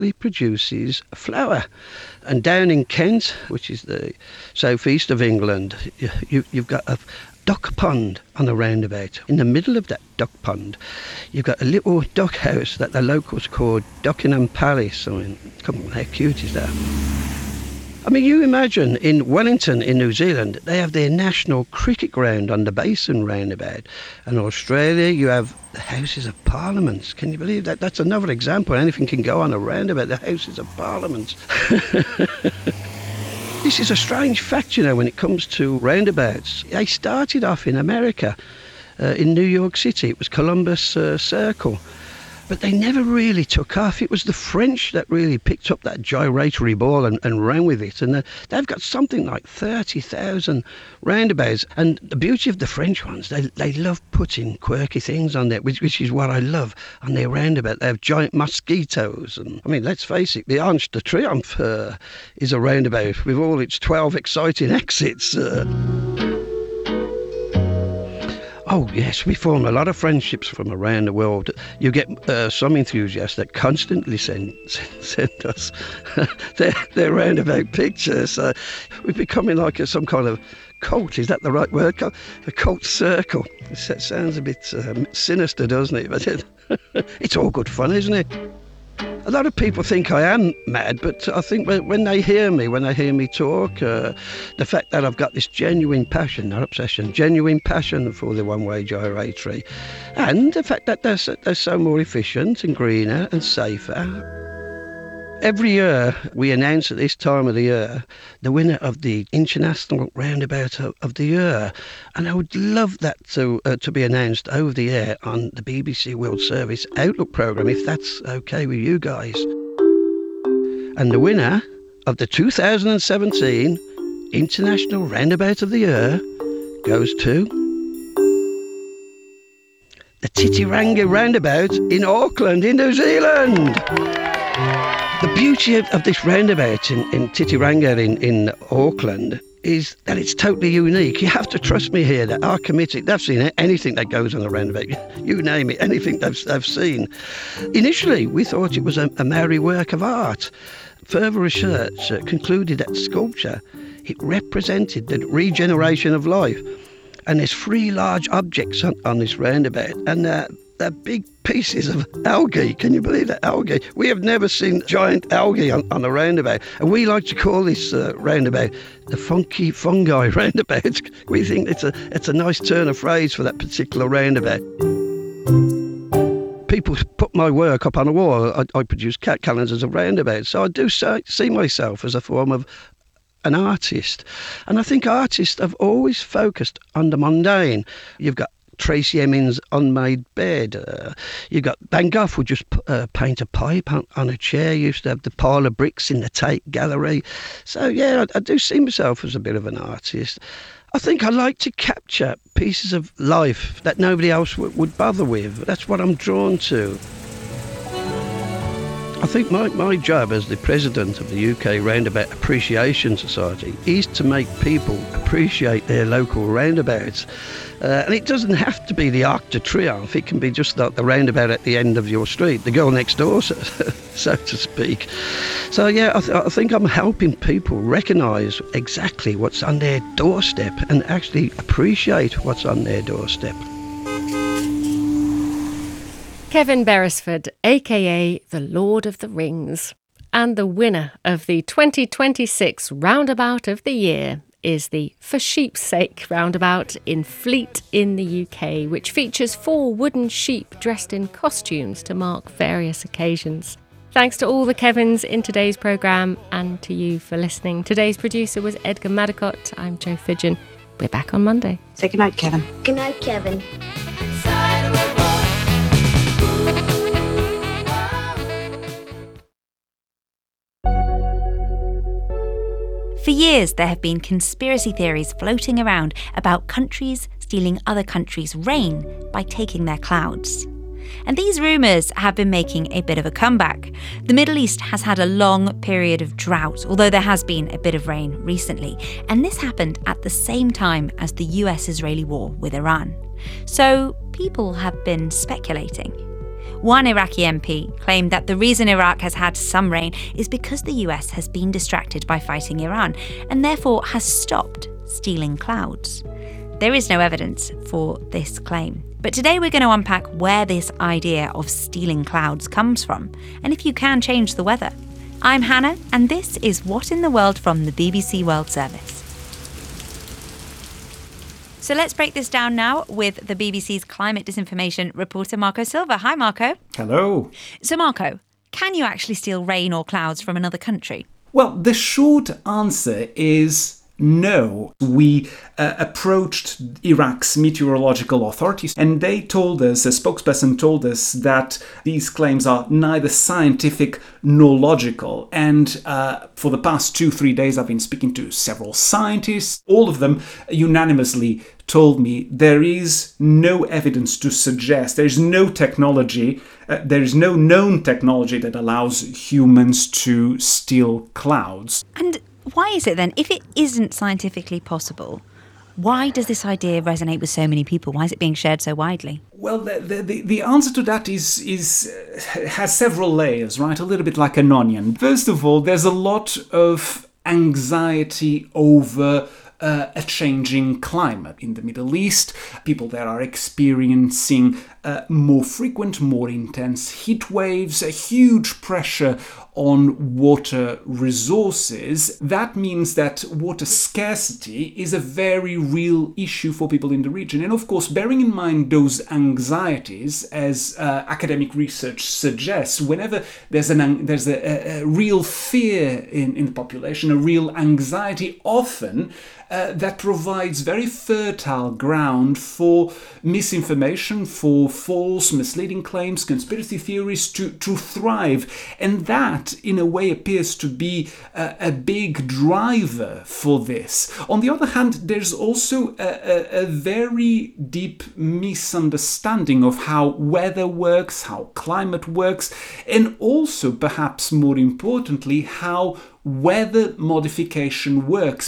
directly produces flour. And down in Kent, which is the southeast of England, you've got a duck pond on a roundabout. In the middle of that duck pond, you've got a little duck house that the locals call Duckingham Palace. I mean, come on, how cute is that? I mean, you imagine in Wellington in New Zealand, they have their national cricket ground on the Basin roundabout. And in Australia, you have the Houses of Parliament. Can you believe that? That's another example. Anything can go on a roundabout, the Houses of Parliament. This is a strange fact, you know, when it comes to roundabouts. They started off in America, in New York City. It was Columbus Circle. But they never really took off. It was the French that really picked up that gyratory ball and ran with it. And they've got something like 30,000 roundabouts. And the beauty of the French ones, they love putting quirky things on there, which is what I love on their roundabout. They have giant mosquitoes. And I mean, let's face it, the Arc de Triomphe is a roundabout with all its 12 exciting exits. Oh yes, we form a lot of friendships from around the world. You get some enthusiasts that constantly send us their roundabout pictures. We're becoming like some kind of cult. Is that the right word? A cult circle. It sounds a bit sinister, doesn't it? But it's all good fun, isn't it? A lot of people think I am mad, but I think when they hear me talk, the fact that I've got this genuine passion, not obsession, genuine passion for the one-way gyratory, and the fact that they're so more efficient and greener and safer. Every year we announce at this time of the year the winner of the International Roundabout of the Year, and I would love that to be announced over the air on the BBC World Service Outlook programme, if that's okay with you guys. And the winner of the 2017 International Roundabout of the Year goes to the Titiranga Roundabout in Auckland in New Zealand. The beauty of this roundabout in Titiranga in Auckland is that it's totally unique. You have to trust me here that our committee, they've seen anything that goes on the roundabout. You name it, anything they've seen. Initially, we thought it was a Maori work of art. Further research concluded that sculpture, it represented the regeneration of life. And there's 3 large objects on this roundabout. And they're big pieces of algae. Can you believe that? Algae. We have never seen giant algae on a roundabout. And we like to call this roundabout the funky fungi roundabout. We think it's a nice turn of phrase for that particular roundabout. People put my work up on a wall. I produce cat calendars of roundabouts. So I do see myself as a form of an artist. And I think artists have always focused on the mundane. You've got Tracy Emin's Unmade Bed. You got Van Gogh would just paint a pipe on a chair. Used to have the pile of bricks in the Tate Gallery. So yeah, I do see myself as a bit of an artist. I think I like to capture pieces of life that nobody else would bother with. That's what I'm drawn to. I think my job as the president of the UK Roundabout Appreciation Society is to make people appreciate their local roundabouts. And it doesn't have to be the Arc de Triomphe. It can be just the roundabout at the end of your street, the girl next door, so to speak. So yeah, I think I'm helping people recognise exactly what's on their doorstep and actually appreciate what's on their doorstep. Kevin Beresford, a.k.a. the Lord of the Rings. And the winner of the 2026 Roundabout of the Year is the For Sheep's Sake roundabout in Fleet in the UK, which features 4 wooden sheep dressed in costumes to mark various occasions. Thanks to all the Kevins in today's programme and to you for listening. Today's producer was Edgar Madicott. I'm Jo Fidgen. We're back on Monday. Say goodnight, Kevin. Good night, Kevin. For years, there have been conspiracy theories floating around about countries stealing other countries' rain by taking their clouds. And these rumours have been making a bit of a comeback. The Middle East has had a long period of drought, although there has been a bit of rain recently. And this happened at the same time as the US-Israeli war with Iran. So people have been speculating. One Iraqi MP claimed that the reason Iraq has had some rain is because the US has been distracted by fighting Iran and therefore has stopped stealing clouds. There is no evidence for this claim. But today we're going to unpack where this idea of stealing clouds comes from and if you can change the weather. I'm Hannah, and this is What in the World from the BBC World Service. So let's break this down now with the BBC's climate disinformation reporter Marco Silva. Hi, Marco. Hello. So, Marco, can you actually steal rain or clouds from another country? Well, the short answer is no. We approached Iraq's meteorological authorities and they told us, a spokesperson told us, that these claims are neither scientific nor logical. And for the past 2-3 days, I've been speaking to several scientists. All of them unanimously told me there is no evidence to suggest, there is no technology, there is no known technology that allows humans to steal clouds. And why is it then, if it isn't scientifically possible, why does this idea resonate with so many people? Why is it being shared so widely? Well, the answer to that has several layers, right? A little bit like an onion. First of all, there's a lot of anxiety over a changing climate in the Middle East. People there are experiencing more frequent, more intense heat waves, a huge pressure on water resources. That means that water scarcity is a very real issue for people in the region. And of course, bearing in mind those anxieties, as academic research suggests, whenever there's a real fear in the population, a real anxiety, often that provides very fertile ground for misinformation, for false, misleading claims, conspiracy theories to thrive. And that, in a way, appears to be a big driver for this. On the other hand, there's also a very deep misunderstanding of how weather works, how climate works, and also, perhaps more importantly, how weather modification works.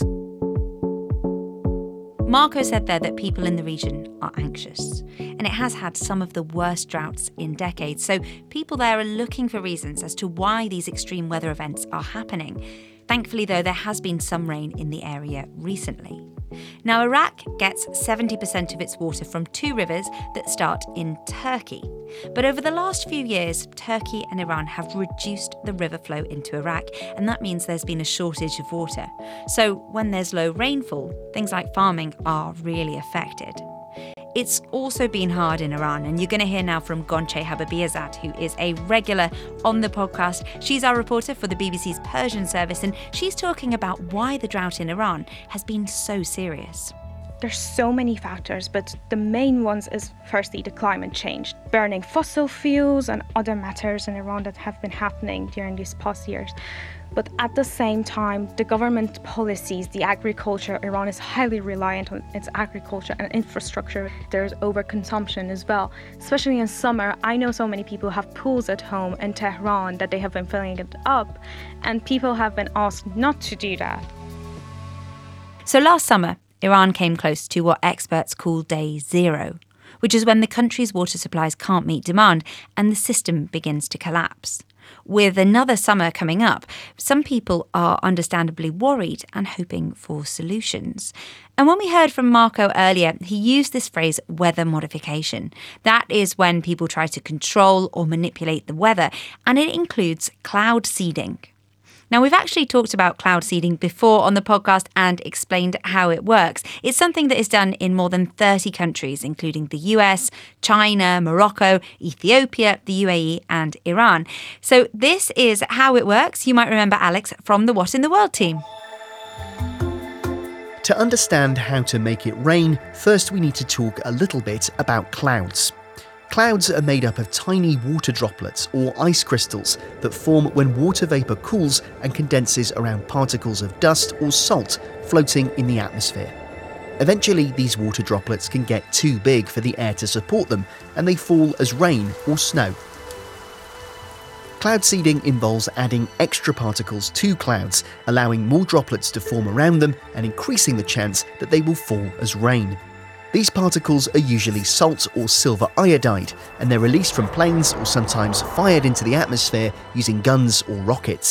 Marco said there that people in the region are anxious, and it has had some of the worst droughts in decades, so people there are looking for reasons as to why these extreme weather events are happening. Thankfully, though, there has been some rain in the area recently. Now, Iraq gets 70% of its water from 2 rivers that start in Turkey. But over the last few years, Turkey and Iran have reduced the river flow into Iraq, and that means there's been a shortage of water. So when there's low rainfall, things like farming are really affected. It's also been hard in Iran, and you're going to hear now from Gonche Habibiyazad, who is a regular on the podcast. She's our reporter for the BBC's Persian service, and she's talking about why the drought in Iran has been so serious. There's so many factors, but the main ones is firstly the climate change. Burning fossil fuels and other matters in Iran that have been happening during these past years. But at the same time, the government policies, the agriculture, Iran is highly reliant on its agriculture and infrastructure. There's overconsumption as well. Especially in summer, I know so many people have pools at home in Tehran that they have been filling it up, and people have been asked not to do that. So last summer, Iran came close to what experts call day zero, which is when the country's water supplies can't meet demand and the system begins to collapse. With another summer coming up, some people are understandably worried and hoping for solutions. And when we heard from Marco earlier, he used this phrase, weather modification. That is when people try to control or manipulate the weather, and it includes cloud seeding. Now, we've actually talked about cloud seeding before on the podcast and explained how it works. It's something that is done in more than 30 countries, including the US, China, Morocco, Ethiopia, the UAE and Iran. So this is how it works. You might remember Alex from the What in the World team. To understand how to make it rain, first we need to talk a little bit about clouds. Clouds are made up of tiny water droplets or ice crystals that form when water vapour cools and condenses around particles of dust or salt floating in the atmosphere. Eventually, these water droplets can get too big for the air to support them, and they fall as rain or snow. Cloud seeding involves adding extra particles to clouds, allowing more droplets to form around them and increasing the chance that they will fall as rain. These particles are usually salt or silver iodide, and they're released from planes or sometimes fired into the atmosphere using guns or rockets.